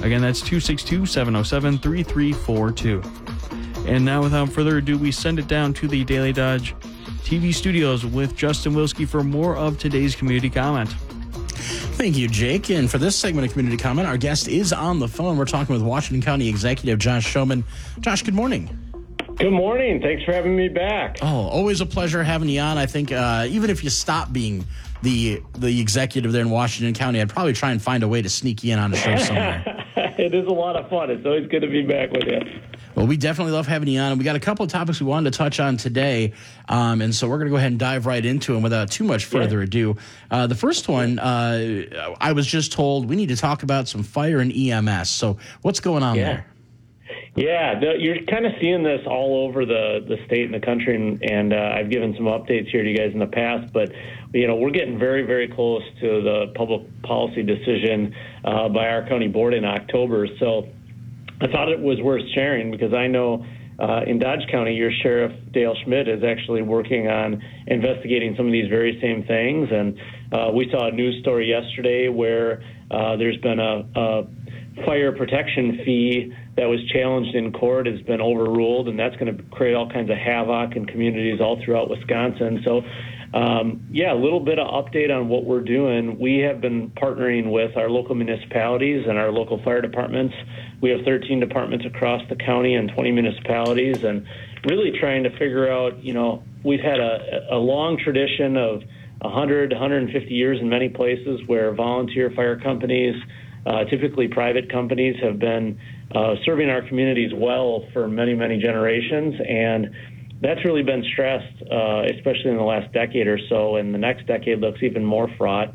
Again, that's 262-707-3342. And now, without further ado, we send it down to the Daily Dodge TV studios with Justin Wilski for more of today's Community Comment. Thank you, Jake. And for this segment of Community Comment, our guest is on the phone. We're talking with Washington County Executive Josh Schoeman. Josh, good morning. Good morning. Thanks for having me back. Oh, always a pleasure having you on. I think even if you stop being the executive there in Washington County, I'd probably try and find a way to sneak you in on a show somewhere. It is a lot of fun. It's always good to be back with you. Well, we definitely love having you on, and we got a couple of topics we wanted to touch on today, and so we're going to go ahead and dive right into them without too much further ado. The first one, I was just told we need to talk about some fire and EMS. So what's going on there? Yeah, you're kind of seeing this all over the state and the country, and I've given some updates here to you guys in the past, but we're getting very, very close to the public policy decision by our county board in October. So I thought it was worth sharing because I know in Dodge County, your Sheriff Dale Schmidt is actually working on investigating some of these very same things, and we saw a news story yesterday where there's been a fire protection fee that was challenged in court has been overruled, and that's going to create all kinds of havoc in communities all throughout Wisconsin. So, a little bit of update on what we're doing. We have been partnering with our local municipalities and our local fire departments. We have 13 departments across the county and 20 municipalities, and really trying to figure out, we've had a long tradition of 100, 150 years in many places where volunteer fire companies, typically private companies, have been serving our communities well for many, many generations, and that's really been stressed, especially in the last decade or so, and the next decade looks even more fraught.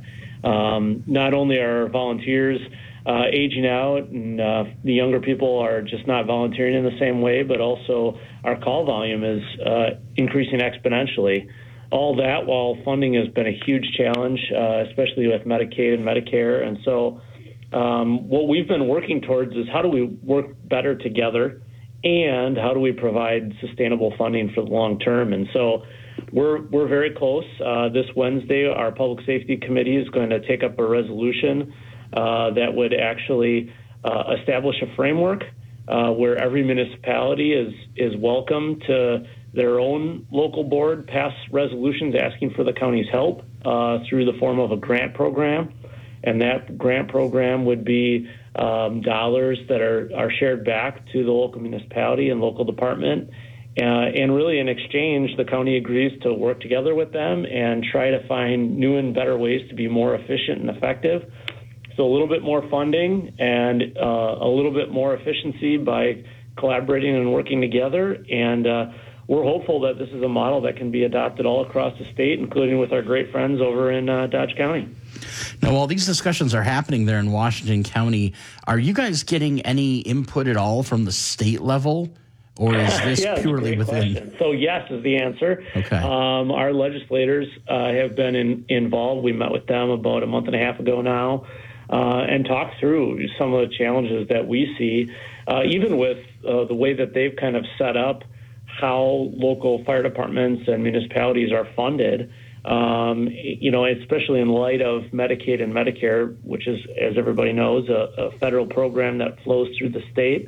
Not only are volunteers aging out, and the younger people are just not volunteering in the same way, but also our call volume is increasing exponentially. All that while funding has been a huge challenge, especially with Medicaid and Medicare, and so what we've been working towards is how do we work better together, and how do we provide sustainable funding for the long term. And so we're very close. This Wednesday, our Public Safety Committee is going to take up a resolution that would actually establish a framework where every municipality is welcome to their own local board pass resolutions asking for the county's help through the form of a grant program. And that grant program would be dollars that are shared back to the local municipality and local department. And really, in exchange, the county agrees to work together with them and try to find new and better ways to be more efficient and effective. So a little bit more funding and a little bit more efficiency by collaborating and working together. And we're hopeful that this is a model that can be adopted all across the state, including with our great friends over in Dodge County. Now, while these discussions are happening there in Washington County, are you guys getting any input at all from the state level, or is this purely within? Question. So yes is the answer. Okay. Our legislators have been involved. We met with them about a month and a half ago now and talked through some of the challenges that we see, even with the way that they've kind of set up how local fire departments and municipalities are funded. Especially in light of Medicaid and Medicare, which is, as everybody knows, a federal program that flows through the state.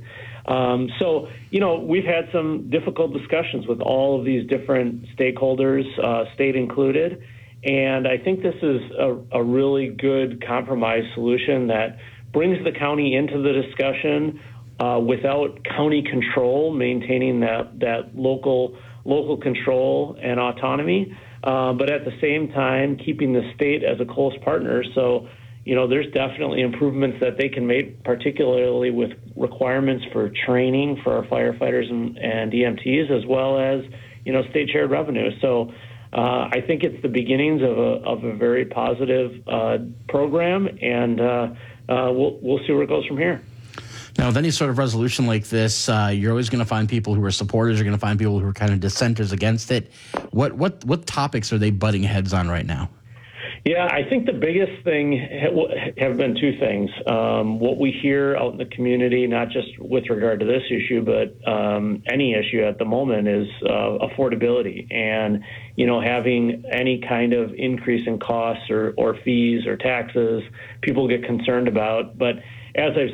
We've had some difficult discussions with all of these different stakeholders, state included, and I think this is a really good compromise solution that brings the county into the discussion without county control, maintaining that local control and autonomy. But at the same time, keeping the state as a close partner. So, there's definitely improvements that they can make, particularly with requirements for training for our firefighters and EMTs, as well as, state shared revenue. So I think it's the beginnings of a very positive program, and we'll see where it goes from here. Now, with any sort of resolution like this, you're always going to find people who are supporters. You're going to find people who are kind of dissenters against it. What topics are they butting heads on right now? Yeah, I think the biggest thing have been two things. What we hear out in the community, not just with regard to this issue, but any issue at the moment, is affordability. And, having any kind of increase in costs or fees or taxes, people get concerned about. But as I've